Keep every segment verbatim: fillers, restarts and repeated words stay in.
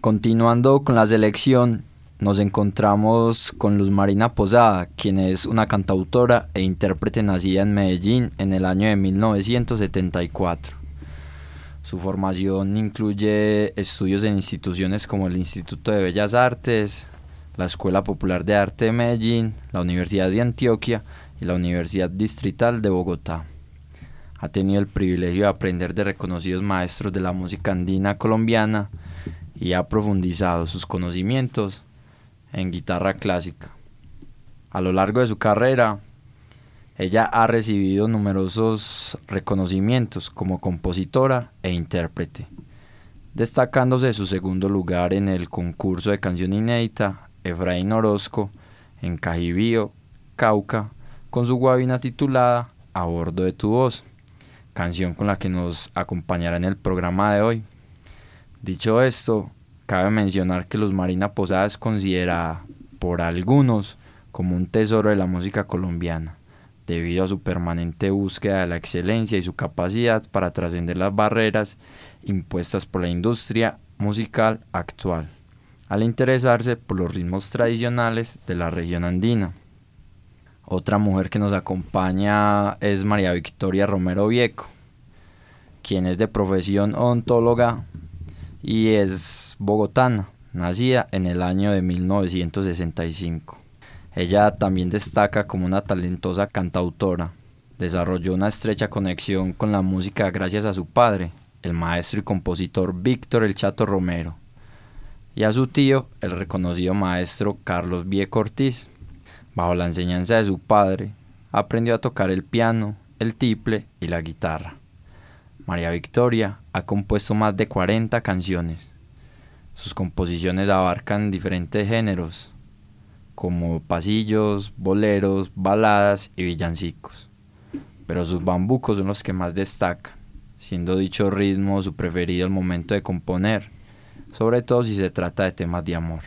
Continuando con la selección, nos encontramos con Luz Marina Posada, quien es una cantautora e intérprete nacida en Medellín en el año de mil novecientos setenta y cuatro. Su formación incluye estudios en instituciones como el Instituto de Bellas Artes, la Escuela Popular de Arte de Medellín, la Universidad de Antioquia y la Universidad Distrital de Bogotá. Ha tenido el privilegio de aprender de reconocidos maestros de la música andina colombiana y ha profundizado sus conocimientos en guitarra clásica. A lo largo de su carrera, ella ha recibido numerosos reconocimientos como compositora e intérprete, destacándose su segundo lugar en el concurso de canción inédita Efraín Orozco en Cajibío, Cauca, con su guabina titulada A bordo de tu voz, canción con la que nos acompañará en el programa de hoy. Dicho esto, cabe mencionar que Luz Marina Posada es considerada por algunos como un tesoro de la música colombiana, debido a su permanente búsqueda de la excelencia y su capacidad para trascender las barreras impuestas por la industria musical actual, al interesarse por los ritmos tradicionales de la región andina. Otra mujer que nos acompaña es María Victoria Romero Vieco, quien es de profesión odontóloga y es bogotana, nacida en el año de mil novecientos sesenta y cinco. Ella también destaca como una talentosa cantautora. Desarrolló una estrecha conexión con la música gracias a su padre, el maestro y compositor Víctor El Chato Romero, y a su tío, el reconocido maestro Carlos Vieco Ortiz. Bajo la enseñanza de su padre, aprendió a tocar el piano, el tiple y la guitarra. María Victoria ha compuesto más de cuarenta canciones. Sus composiciones abarcan diferentes géneros, como pasillos, boleros, baladas y villancicos. Pero sus bambucos son los que más destacan, siendo dicho ritmo su preferido al momento de componer, sobre todo si se trata de temas de amor.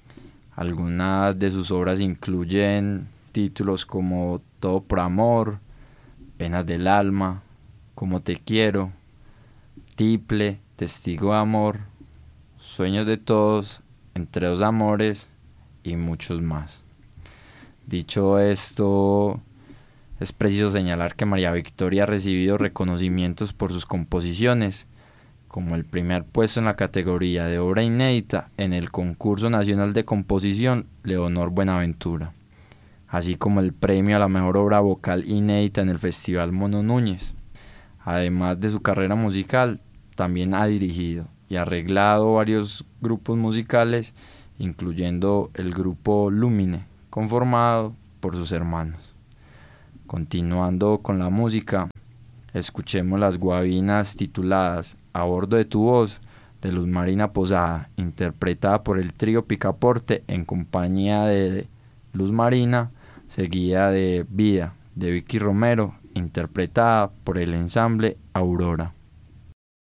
Algunas de sus obras incluyen títulos como Todo por Amor, Penas del Alma, Como Te Quiero, Tiple, Testigo de Amor, Sueños de Todos, Entre Dos Amores y muchos más. Dicho esto, es preciso señalar que María Victoria ha recibido reconocimientos por sus composiciones, como el primer puesto en la categoría de obra inédita en el Concurso Nacional de Composición Leonor Buenaventura, así como el premio a la mejor obra vocal inédita en el Festival Mono Núñez. Además de su carrera musical, también ha dirigido y arreglado varios grupos musicales, incluyendo el grupo Lumine, conformado por sus hermanos. Continuando con la música, escuchemos las guabinas tituladas A bordo de tu voz, de Luz Marina Posada, interpretada por el trío Picaporte en compañía de Luz Marina, seguida de Vida, de Vicky Romero, interpretada por el ensamble Aurora.